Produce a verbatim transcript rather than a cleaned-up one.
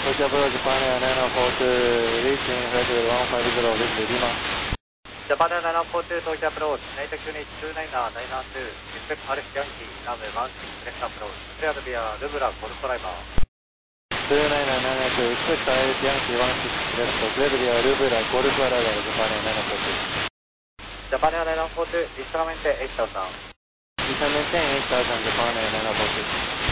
Tokyo Approach Japan Air nine nine four two, reaching altitude one five zero, this is Lima. Japan Air nine nine four two, Tokyo Approach, United Unit two nine nine nine two, respect Alex Yankee, runway one six left approach, cleared via Lubra Golf Driver. two nine nine nine two, respect Alex Yankee one six left, cleared via Lubra Golf Driver, Japan Air nine nine four two. Japan Air nine nine four two, Vistamente eight thousand. Vistamente eight thousand, Japan Air nine nine four two.